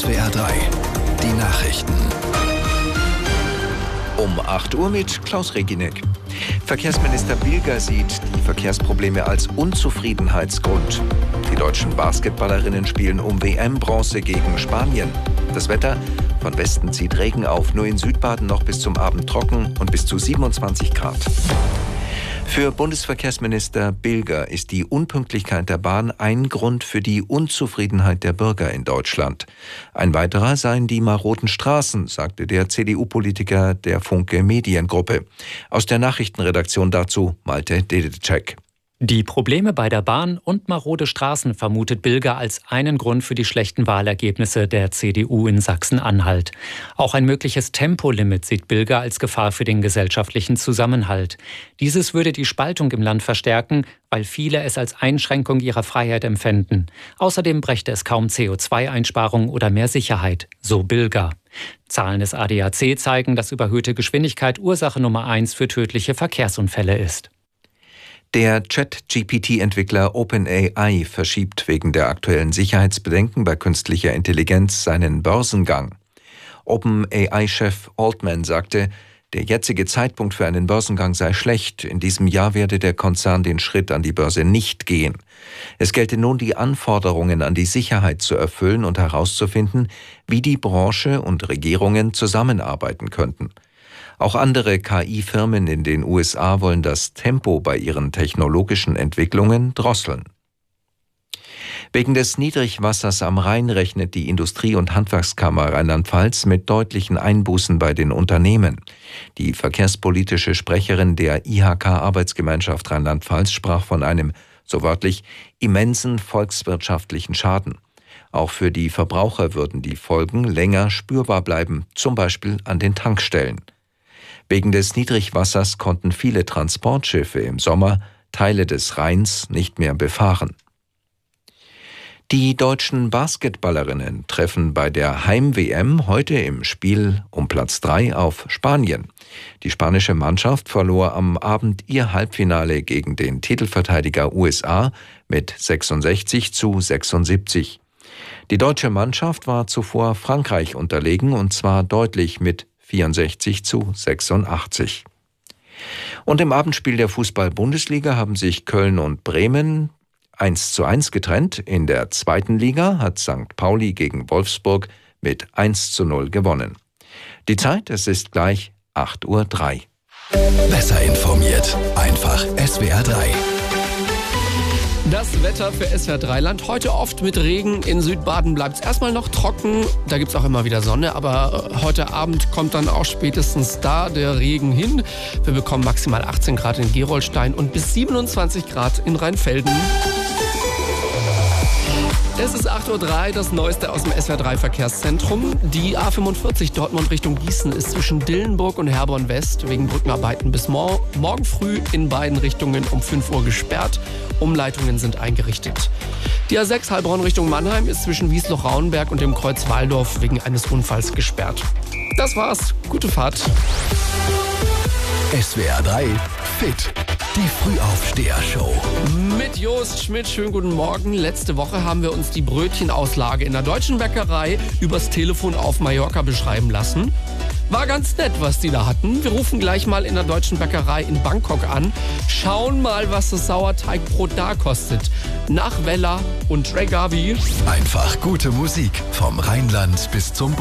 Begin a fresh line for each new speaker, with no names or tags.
SWR 3, die Nachrichten.
Um 8 Uhr mit Klaus Reginek. Verkehrsminister Bilger sieht die Verkehrsprobleme als Unzufriedenheitsgrund. Die deutschen Basketballerinnen spielen um WM-Bronze gegen Spanien. Das Wetter: von Westen zieht Regen auf, nur in Südbaden noch bis zum Abend trocken und bis zu 27 Grad. Für Bundesverkehrsminister Bilger ist die Unpünktlichkeit der Bahn ein Grund für die Unzufriedenheit der Bürger in Deutschland. Ein weiterer seien die maroden Straßen, sagte der CDU-Politiker der Funke Mediengruppe. Aus der Nachrichtenredaktion dazu Malte Dedecek.
Die Probleme bei der Bahn und marode Straßen vermutet Bilger als einen Grund für die schlechten Wahlergebnisse der CDU in Sachsen-Anhalt. Auch ein mögliches Tempolimit sieht Bilger als Gefahr für den gesellschaftlichen Zusammenhalt. Dieses würde die Spaltung im Land verstärken, weil viele es als Einschränkung ihrer Freiheit empfänden. Außerdem brächte es kaum CO2-Einsparung oder mehr Sicherheit, so Bilger. Zahlen des ADAC zeigen, dass überhöhte Geschwindigkeit Ursache Nummer 1 für tödliche Verkehrsunfälle ist.
Der Chat-GPT-Entwickler OpenAI verschiebt wegen der aktuellen Sicherheitsbedenken bei künstlicher Intelligenz seinen Börsengang. OpenAI-Chef Altman sagte, der jetzige Zeitpunkt für einen Börsengang sei schlecht. In diesem Jahr werde der Konzern den Schritt an die Börse nicht gehen. Es gelte nun, die Anforderungen an die Sicherheit zu erfüllen und herauszufinden, wie die Branche und Regierungen zusammenarbeiten könnten. Auch andere KI-Firmen in den USA wollen das Tempo bei ihren technologischen Entwicklungen drosseln. Wegen des Niedrigwassers am Rhein rechnet die Industrie- und Handwerkskammer Rheinland-Pfalz mit deutlichen Einbußen bei den Unternehmen. Die verkehrspolitische Sprecherin der IHK-Arbeitsgemeinschaft Rheinland-Pfalz sprach von einem, so wörtlich, immensen volkswirtschaftlichen Schaden. Auch für die Verbraucher würden die Folgen länger spürbar bleiben, zum Beispiel an den Tankstellen. Wegen des Niedrigwassers konnten viele Transportschiffe im Sommer Teile des Rheins nicht mehr befahren. Die deutschen Basketballerinnen treffen bei der Heim-WM heute im Spiel um Platz 3 auf Spanien. Die spanische Mannschaft verlor am Abend ihr Halbfinale gegen den Titelverteidiger USA mit 66:76. Die deutsche Mannschaft war zuvor Frankreich unterlegen, und zwar deutlich mit 64:86. Und im Abendspiel der Fußball-Bundesliga haben sich Köln und Bremen 1:1 getrennt. In der zweiten Liga hat St. Pauli gegen Wolfsburg mit 1:0 gewonnen. Die Zeit, es ist gleich 8:03 Uhr.
Besser informiert, einfach SWR 3.
Das Wetter für SWR 3 Land. Heute oft mit Regen. In Südbaden bleibt es erstmal noch trocken. Da gibt es auch immer wieder Sonne. Aber heute Abend kommt dann auch spätestens da der Regen hin. Wir bekommen maximal 18 Grad in Gerolstein und bis 27 Grad in Rheinfelden. Es ist 8:03 Uhr, das Neueste aus dem SWR 3 Verkehrszentrum. Die A45 Dortmund Richtung Gießen ist zwischen Dillenburg und Herborn West wegen Brückenarbeiten bis morgen früh in beiden Richtungen um 5 Uhr gesperrt. Umleitungen sind eingerichtet. Die A6 Heilbronn Richtung Mannheim ist zwischen Wiesloch-Rauenberg und dem Kreuz Walldorf wegen eines Unfalls gesperrt. Das war's. Gute Fahrt.
SWR 3 Fit. Die Frühaufsteher-Show.
Mit Jost Schmidt, schönen guten Morgen. Letzte Woche haben wir uns die Brötchenauslage in der deutschen Bäckerei übers Telefon auf Mallorca beschreiben lassen. War ganz nett, was die da hatten. Wir rufen gleich mal in der deutschen Bäckerei in Bangkok an. Schauen mal, was das Sauerteigbrot da kostet. Nach Vella und Tregavi.
Einfach gute Musik vom Rheinland bis zum